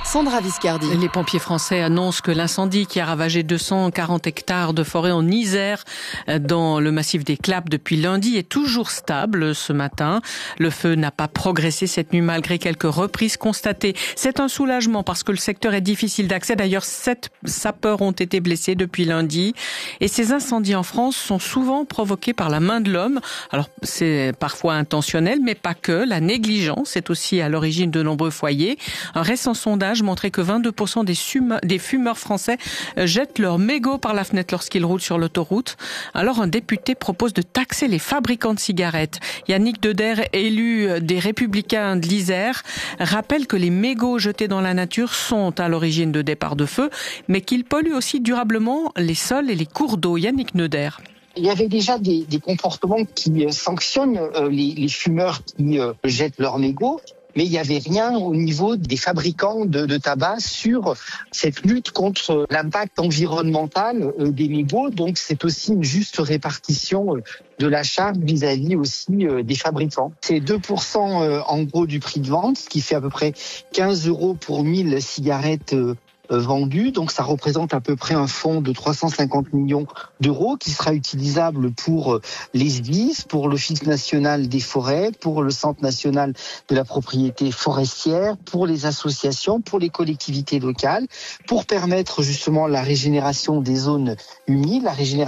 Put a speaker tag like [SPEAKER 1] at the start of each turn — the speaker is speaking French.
[SPEAKER 1] Sandra Viscardi.
[SPEAKER 2] Les pompiers français annoncent que l'incendie qui a ravagé 240 hectares de forêt en Isère, dans le massif des Clappes depuis lundi, est toujours stable ce matin. Le feu n'a pas progressé cette nuit malgré quelques reprises constatées. C'est un soulagement parce que le secteur est difficile d'accès. D'ailleurs, 7 sapeurs ont été blessés depuis lundi. Et ces incendies en France sont souvent provoqués par la main de l'homme. Alors, c'est parfois intentionnel, mais pas que. La négligence est aussi à l'origine de nombreux foyers. Un récent sondage montrait que 22% des fumeurs français jettent leurs mégots par la fenêtre lorsqu'ils roulent sur l'autoroute. Alors un député propose de taxer les fabricants de cigarettes. Yannick Deder, élu des Républicains de l'Isère, rappelle que les mégots jetés dans la nature sont à l'origine de départs de feu, mais qu'ils polluent aussi durablement les sols et les cours d'eau. Yannick Deder.
[SPEAKER 3] Il y avait déjà des comportements qui sanctionnent les fumeurs qui jettent leurs mégots. Mais il n'y avait rien au niveau des fabricants de tabac sur cette lutte contre l'impact environnemental des mégots. Donc c'est aussi une juste répartition de la charge vis-à-vis aussi des fabricants. C'est 2% en gros du prix de vente, ce qui fait à peu près 15 € pour 1000 cigarettes vendues. Donc ça représente à peu près un fonds de 350 millions d'euros qui sera utilisable pour les SDIS, pour l'Office national des forêts, pour le Centre national de la propriété forestière, pour les associations, pour les collectivités locales, pour permettre justement la régénération des zones humides, la régénération